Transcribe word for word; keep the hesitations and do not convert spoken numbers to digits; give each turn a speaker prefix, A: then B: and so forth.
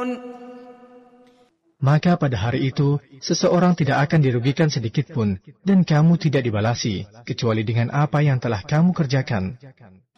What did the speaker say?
A: Maka pada hari itu, seseorang tidak akan dirugikan sedikitpun, dan kamu tidak dibalasi, kecuali dengan apa yang telah kamu kerjakan.